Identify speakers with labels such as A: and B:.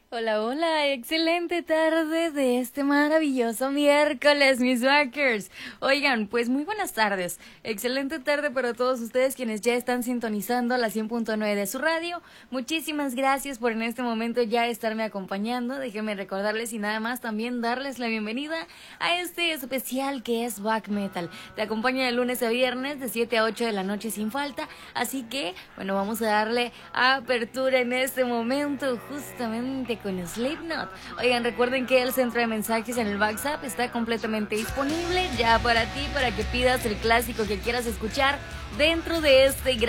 A: Hola, hola, excelente tarde de este maravilloso miércoles, mis backers. Oigan, pues muy buenas tardes. Excelente tarde para todos ustedes quienes ya están sintonizando la 100.9 de su radio. Muchísimas gracias por en este momento ya estarme acompañando. Déjenme recordarles y nada más también darles la bienvenida a este especial que es Back Metal. Te acompaña de lunes a viernes de 7 a 8 de la noche sin falta. Así que, bueno, vamos a darle apertura en este momento justamente con Slipknot. Oigan, recuerden que el centro de mensajes en el WhatsApp está completamente disponible ya para ti, para que pidas el clásico que quieras escuchar dentro de este